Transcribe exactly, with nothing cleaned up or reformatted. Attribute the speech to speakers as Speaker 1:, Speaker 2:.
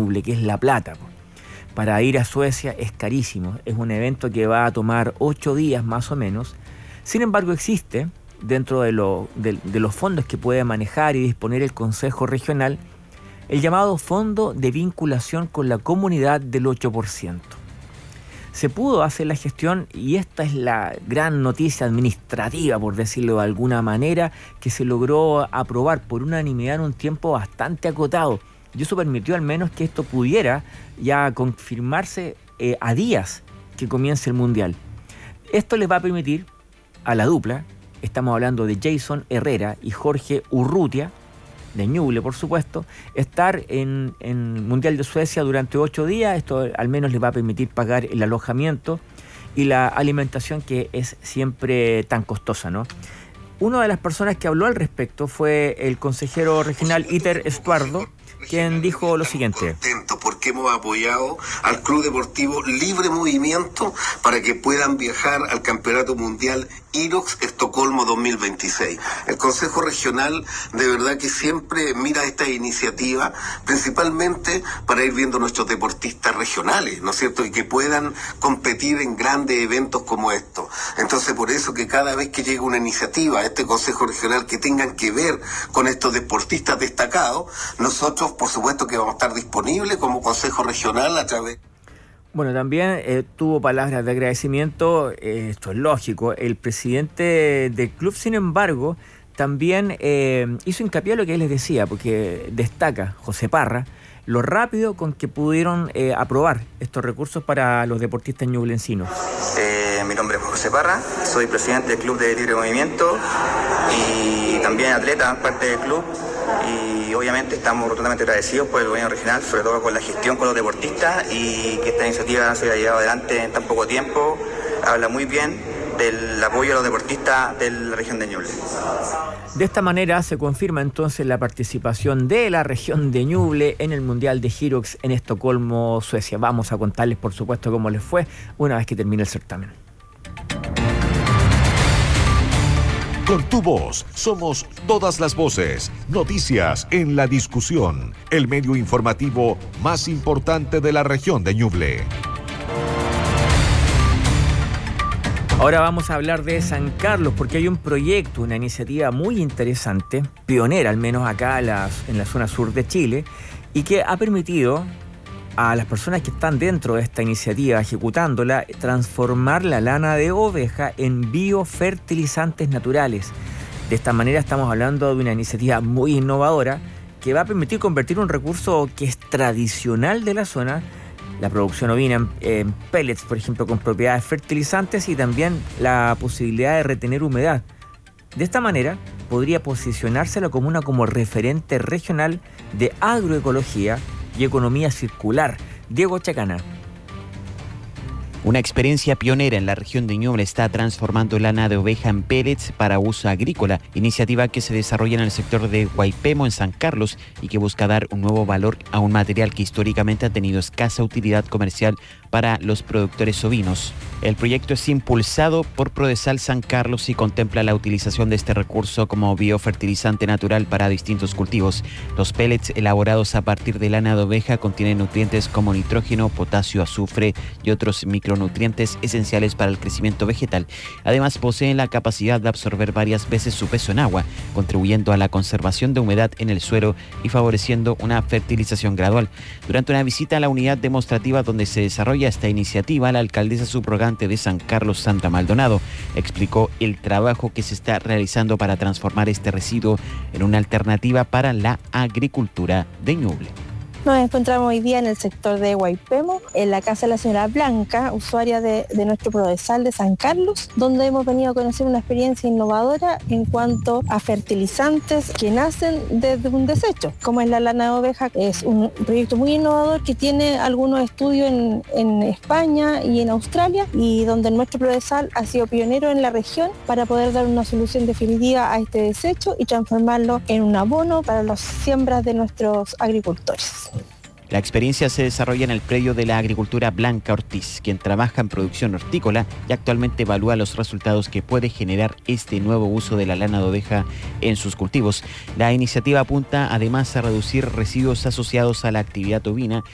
Speaker 1: Ñuble, que es La Plata. Para ir a Suecia es carísimo, es un evento que va a tomar ocho días más o menos. Sin embargo, existe, dentro de, lo, de, de los fondos que puede manejar y disponer el Consejo Regional, el llamado Fondo de Vinculación con la Comunidad del ocho por ciento. Se pudo hacer la gestión, y esta es la gran noticia administrativa, por decirlo de alguna manera, que se logró aprobar por unanimidad en un tiempo bastante acotado. Y eso permitió al menos que esto pudiera ya confirmarse eh, a días que comience el Mundial. Esto les va a permitir a la dupla, estamos hablando de Jason Herrera y Jorge Urrutia, de Ñuble por supuesto, estar en, en Mundial de Suecia durante ocho días. Esto al menos les va a permitir pagar el alojamiento y la alimentación, que es siempre tan costosa, ¿no? Una de las personas que habló al respecto fue el consejero regional Iter Estuardo, quien dijo lo siguiente:
Speaker 2: contento porque hemos apoyado al Club Deportivo Libre Movimiento para que puedan viajar al Campeonato Mundial IROX Estocolmo dos mil veintiséis. El Consejo Regional de verdad que siempre mira esta iniciativa principalmente para ir viendo nuestros deportistas regionales, ¿no es cierto? Y que puedan competir en grandes eventos como estos. Entonces, por eso que cada vez que llega una iniciativa a este Consejo Regional que tengan que ver con estos deportistas destacados, nosotros por supuesto que vamos a estar disponibles como Consejo Regional a través...
Speaker 1: Bueno, también eh, tuvo palabras de agradecimiento, eh, esto es lógico, el presidente del club. Sin embargo, también eh, hizo hincapié a lo que él les decía, porque destaca José Parra lo rápido con que pudieron eh, aprobar estos recursos para los deportistas ñublensinos.
Speaker 3: Eh, mi nombre es José Parra, soy presidente del Club de Libre Movimiento y también atleta, parte del club. Y obviamente estamos rotundamente agradecidos por el gobierno regional, sobre todo con la gestión con los deportistas, y que esta iniciativa se haya llevado adelante en tan poco tiempo. Habla muy bien del apoyo a los deportistas de la región de Ñuble.
Speaker 1: De esta manera se confirma entonces la participación de la región de Ñuble en el Mundial de IROX en Estocolmo, Suecia. Vamos a contarles, por supuesto, cómo les fue una vez que termine el certamen.
Speaker 4: Con tu voz somos todas las voces. Noticias en la discusión. El medio informativo más importante de la región de Ñuble.
Speaker 1: Ahora vamos a hablar de San Carlos, porque hay un proyecto, una iniciativa muy interesante, pionera al menos acá en la, en la zona sur de Chile, y que ha permitido a las personas que están dentro de esta iniciativa, ejecutándola, transformar la lana de oveja en biofertilizantes naturales. De esta manera estamos hablando de una iniciativa muy innovadora que va a permitir convertir un recurso que es tradicional de la zona, la producción ovina, en, en pellets, por ejemplo, con propiedades fertilizantes, y también la posibilidad de retener humedad. De esta manera podría posicionarse la comuna como referente regional de agroecología y economía circular. Diego Chacana.
Speaker 5: Una experiencia pionera en la región de Ñuble está transformando lana de oveja en pellets para uso agrícola, iniciativa que se desarrolla en el sector de Guaipemo, en San Carlos, y que busca dar un nuevo valor a un material que históricamente ha tenido escasa utilidad comercial para los productores ovinos. El proyecto es impulsado por Prodesal San Carlos y contempla la utilización de este recurso como biofertilizante natural para distintos cultivos. Los pellets elaborados a partir de lana de oveja contienen nutrientes como nitrógeno, potasio, azufre y otros micronutrientes esenciales para el crecimiento vegetal. Además, poseen la capacidad de absorber varias veces su peso en agua, contribuyendo a la conservación de humedad en el suelo y favoreciendo una fertilización gradual. Durante una visita a la unidad demostrativa donde se desarrolla esta iniciativa, la alcaldesa subrogante de San Carlos, Sandra Maldonado, explicó el trabajo que se está realizando para transformar este residuo en una alternativa para la agricultura de Ñuble.
Speaker 6: Nos encontramos hoy día en el sector de Guaipemo, en la casa de la señora Blanca, usuaria de, de nuestro Prodesal de San Carlos, donde hemos venido a conocer una experiencia innovadora en cuanto a fertilizantes que nacen desde un desecho, como es la lana de oveja. Es un proyecto muy innovador que tiene algunos estudios en, en España y en Australia, y donde nuestro Prodesal ha sido pionero en la región para poder dar una solución definitiva a este desecho y transformarlo en un abono para las siembras de nuestros agricultores.
Speaker 5: La experiencia se desarrolla en el predio de la agricultura Blanca Ortiz, quien trabaja en producción hortícola y actualmente evalúa los resultados que puede generar este nuevo uso de la lana de oveja en sus cultivos. La iniciativa apunta además a reducir residuos asociados a la actividad ovina